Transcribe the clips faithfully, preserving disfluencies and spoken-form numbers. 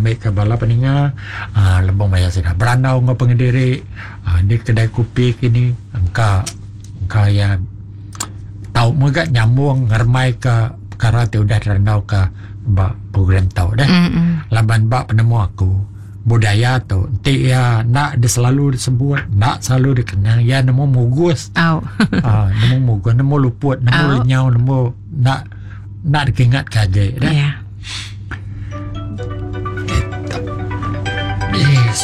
ambil ke bala peninga uh, lebong maya sudah berandau ngau pengendiri uh, di kedai kopi kini engka engka ya tahu mugat nyambung ngermai ke perkara tu udah terandau ke ba program tahu dah mm-hmm. laban ba penemu aku budaya tu nanti ya nak dia selalu disebut nak selalu dikenang ya nemu mugus oh. uh, nemu mugus nemu luput nemu oh. lenyau nemu nak nak diingat kaje dah yeah. Yes.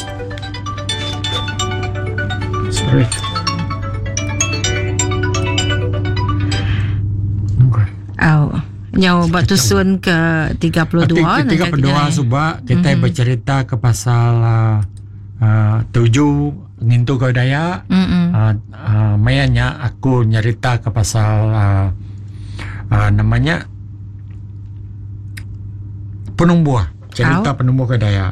Sorry. Oh. Nyau batu sun ke tiga puluh dua tiga puluh dua subak kita mm-hmm. bercerita ke pasal uh, uh, tujuh ngintu kau daya mm-hmm. uh, uh, mayanya aku nyerita ke pasal uh, uh, namanya penumbuh cerita oh. penumbuh kau daya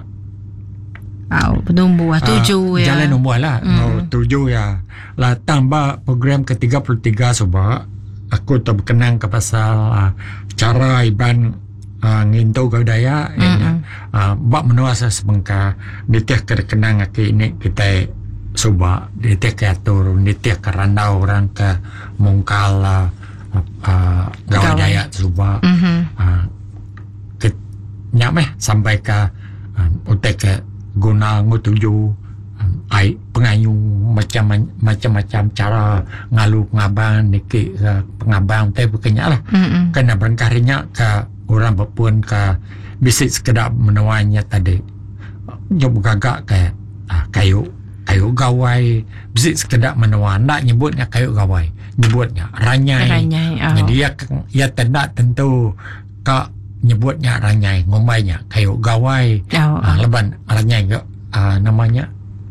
oh, penumbuh tujuh uh, ya jalan numbuh lah mm. oh, tujuh ya lah tambah program ke tiga puluh tiga subak aku tak berkenang ke pasal uh, cara iban uh, ngintu kau daya mm-hmm. uh, bak menuasa sebengka nitih kekenang aki ini kita subak nitih ke atur nitih ke randau orang ke mungkal uh, uh, gawai daya subak mm-hmm. uh, ke, nyameh sampai ke uh, utek ke guna ngutuju ai pengayu macam macam-macam cara ngalu pengabang niki uh, pengabang teh bukannya lah mm-hmm. kena berkarinya ke orang berpun ke bisik sekedar menuanya tadi nyob gagak ke uh, kayu kayu gawai bisik sekedar menua nak nyebutnya kayu gawai nyebutnya ranyai, ranyai oh. jadi ya ya tidak tentu kak nyebutnya ranyai ngomainya kayu gawai oh, uh, leban ranyai uh, namanya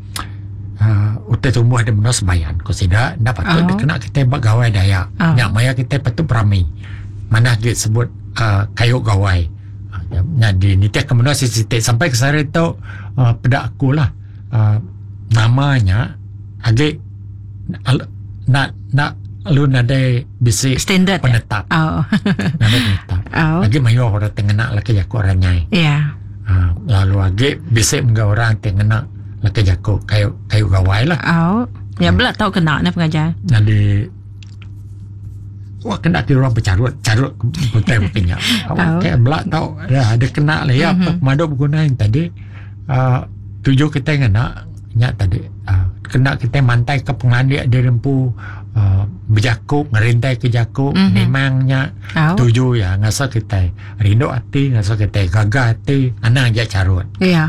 Uh, utai tumbuh ada menos bayan kau tidak dapat oh. kena kita buat gawai daya oh. nyak maya kita patut berami mana dia sebut uh, kayu gawai uh, jadi ni tiap kemudian sisi sampai ke sana itu uh, pada aku lah uh, namanya agak nak nak lu nade bisi standard penetap oh. nade penetap oh. agak mayu orang tengah laki aku orangnya yeah. uh, lalu agak bisi menggau orang tengah laki jago kayu kayu gawai lah. Oh, ya hmm. belak tahu kena ni pengajar. Jadi, wah kena kira orang bercarut, carut kutai punya. Awak kayak belak tahu ada ada kena lah ya. Mm-hmm. Madu bergunain tadi uh, tujuh kita kena nyak tadi uh, kena kita mantai ke pengandik dia rempu uh, berjakuk ngerintai ke jakuk mm-hmm. memangnya oh. tujuh ya ngasa kita rindu hati ngasa kita gagah hati anak aja carut. Iya.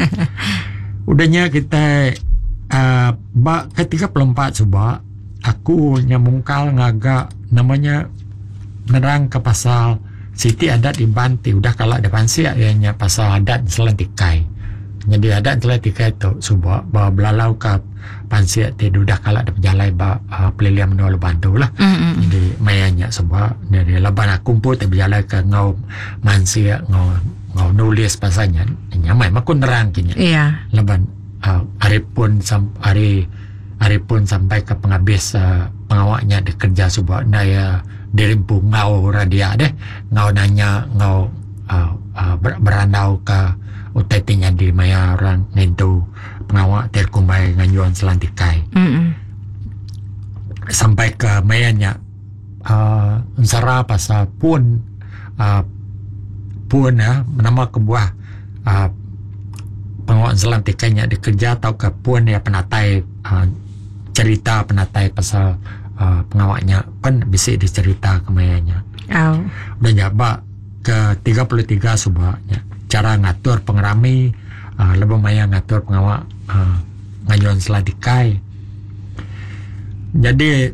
Udahnya kita uh, bak ke tiga puluh empat coba aku nyamungkal ngagak namanya nerang ke pasal Siti adat di Banti udah kalau ada pansi ayahnya pasal adat selantikai jadi adat selantikai tu coba bawa belalau ke pansi itu udah kalau ada penjalai ba uh, pelilian menolak bantu lah mm-hmm. jadi mayanya sebab dari leban aku pun tak berjalan ke ngau mansi ngau ngau nulis pasalnya nyamai makun nerang kini iya leban uh, hari pun sam, hari hari pun sampai ke penghabis uh, pengawaknya dikerja sebuah daya dirimpu ngau radia deh ngau nanya ngau uh, uh, ber, berandau ke utetinya di maya orang ngentu pengawak terkumbai nganjuan selantikai mm-hmm. sampai ke mayanya uh, nsara pasal pun uh, pun ya nama kebuah uh, pengawal selantikanya dikerja atau ke pun ya penatai uh, cerita penatai pasal uh, pengawaknya pun bisa dicerita kemayanya oh. udah jabak ke tiga puluh tiga subahnya cara ngatur pengerami uh, lebih maya ngatur pengawak uh, ngajuan selatikai jadi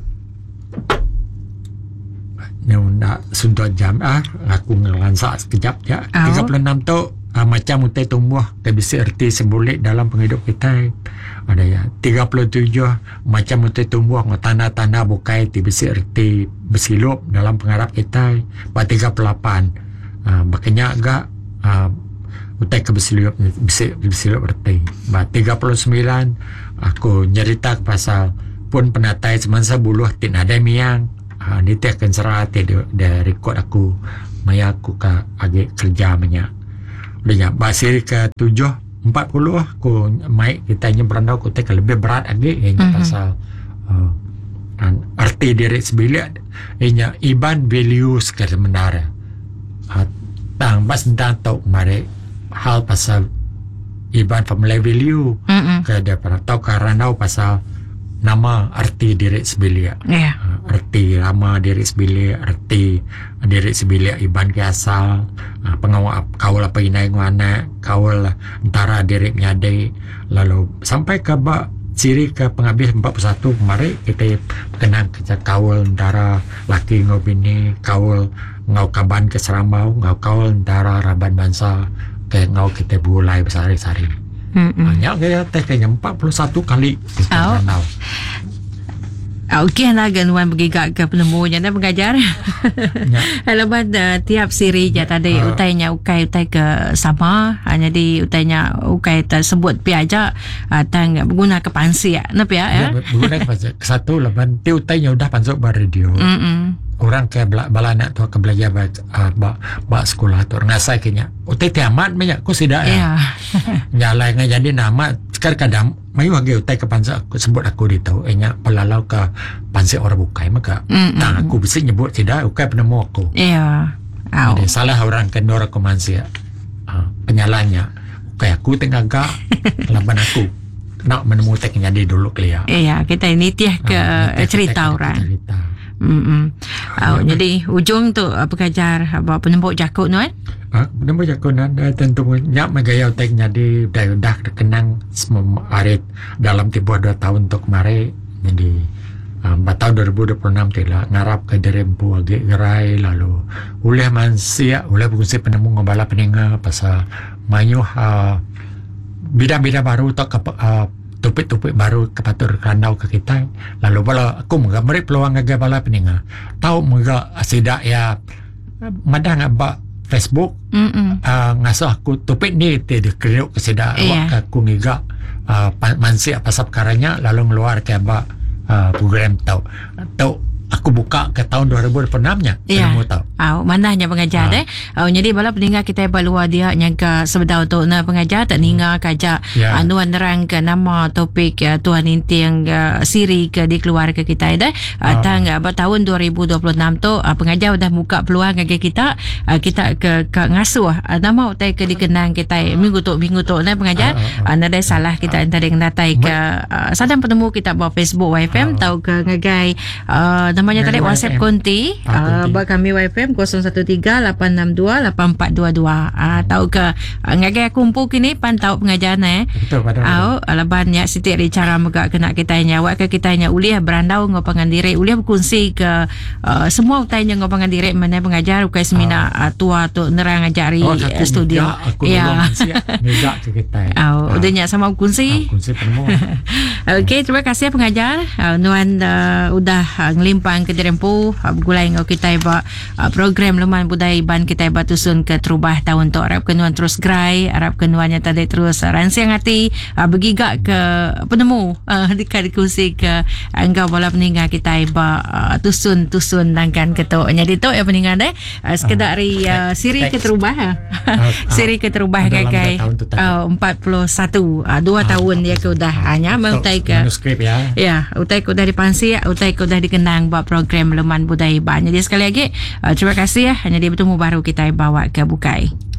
ni nak suntuk jam ah aku ngelansak sekejap ya oh. tiga puluh enam tu uh, macam utai tumbuh kita bisa erti simbolik dalam penghidup kita ada ya tiga puluh tujuh macam utai tumbuh tanda-tanda bukai kita bisa erti bersilup dalam pengharap kita pada tiga puluh lapan uh, makanya agak uh, utai ke bersilup bisa bersilup erti pada tiga puluh sembilan aku nyerita pasal pun penatai semasa buluh tidak ada miang Uh, dia akan serah dia, dia record aku maya aku ke agak kerja banyak Dengan basir ke tujuh empat puluh aku mai kita nya berandau aku tak lebih berat lagi ianya Mhm. pasal uh, an- arti diri sebilik ianya iban values ke sebenarnya uh, tang bas tentang tau mari hal pasal iban family value Mm-mm. ke dia pernah tahu karena pasal nama arti diri sebilik. Ya. Uh, arti nama diri sebilik, arti diri sebilik iban ke asal, uh, pengawal kawal apa inai ngana, kawal antara diri menyadai, lalu sampai ke bak ciri ke penghabis empat puluh satu kemarin kita kenang kita kawal antara laki ngau bini, kawal ngau kaban ke serambau, ngau kawal antara raban bangsa ke ngau kita bulai besari-sari. Mm-mm. Banyak gaya teh kayaknya empat puluh satu kali kita Oh. kenal. Ah, Okey lah ganuan bergigak ke penemunya dan pengajar. Ya. Halaman uh, tiap siri je tadi Ah. utainya ukai utai ke sama hanya di utainya ukai tersebut pi aja uh, tang berguna ke pansi ya. Napa ya? Ya, berguna ke satu laban tiu tanya udah pansuk bar radio. Mm. Orang ke bala, bala anak tu ke belajar ba, uh, ba, ba sekolah tu ngasai kenya. Utai tiamat banyak ku sidak ya. Ya. Nyalai ngai jadi nama sekarang kadang mayu age utai ke pansa aku sebut aku di tahu enya pelalau ke pansi orang bukai maka Mm-mm. tang aku bisa nyebut tidak ukai penemu aku. Ya. Au. Jadi salah orang kendor aku mansia. Uh, penyalahnya ukai aku tengah gak laban aku nak menemu teknya di dulu kelia. Iya, kita ini tiah ke Ah, uh, kita- cerita kita- orang. cerita. Mm. Oh, jadi ujung tu uh, pengajar apa penembuk jakut tu kan? Ah, nama jakun ada tentu nyak megaya teknya di dah dah kenang semua arit dalam tiba dua tahun untuk kemarin jadi um, tahun dua ribu dua puluh enam tu lah ngarap ke derempu agi gerai lalu oleh mansia oleh fungsi penemu ngobala peninga pasal mayu uh, bida-bida baru tak ke uh, topik-topik baru kepatur randau ke kita lalu bala aku mga meri peluang aga bala peninga tahu mga sidak ya madang aba Facebook Mm. uh, ngasuh aku topik ni ti dikriuk kesida Iya. awak aku ngiga uh, mansi apa sabkaranya lalu ngeluar ke aba uh, program tau tau aku buka ke tahun dua ribu dua puluh enam nya Iya. kamu tahu Au, manahnya pengajar Ah. deh. Au, jadi bala peninggal kita balua dia nyaga sebedau tu na pengajar tak ninga kaja Ya. anuan nerang ke nama topik uh, Tuan Inti yang uh, siri ke di keluarga kita deh. Uh, Ah. tang uh, tahun dua ribu dua puluh enam tu uh, pengajar dah buka peluang ke kita uh, kita ke, ke ngasuh uh, nama utai ke dikenang kita minggu tu minggu tu na pengajar. Ah, ah, ah. Uh, nada salah kita entah dengan datai ke uh, sadang penemu kita bawa Facebook Y F M Ah. tahu ke ngagai uh, namanya tadi Ngagai WhatsApp Y F M. konti Ah, uh, konti. buat kami Y F M kosong satu tiga lapan enam dua lapan empat dua dua. Ah, tahu ke uh, ngagai kumpul kini pan tahu pengajaran eh. betul pada Au alaban ya siti ri cara megak kena kita nyawa ke kita nya uliah berandau ngopangan diri uliah berkongsi ke uh, semua utainya ngopangan diri mana pengajar ukai semina uh, tua tu nerang ajari oh, uh, aku studio. ngiga, aku dulu mansia ngiga ke kita Au Ah, udahnya sama berkongsi. aku si penemu Okey, terima kasih pengajar. Uh, Nuan uh, udah uh, ngelimpang ke dirempu uh, bergulai ngau kita iba uh, program leman budaya ban kita iba tusun ke terubah tahun tu harap kenuan terus gerai, harap kenuannya tadi terus uh, ransiang hati uh, bergigak ke penemu uh, dika dikusi ke engkau bola peninggal kita iba uh, tusun tusun dangkan ketuk. Jadi tu ya peninggal deh uh, sekedar ri uh, siri ke terubah. Ah, Siri ke terubah dalam kai dua tahun tu tadi. uh, empat puluh satu uh, dua Ah, tahun dia ke udah hanya mau Betul, ke manuskrip ya. ya, utai ko dah dipansi, utai ko dah dikenang buat program Leman Budaya Iban. Jadi sekali lagi, uh, terima kasih ya. Hanya dia bertemu baru kita bawa ke Bukai.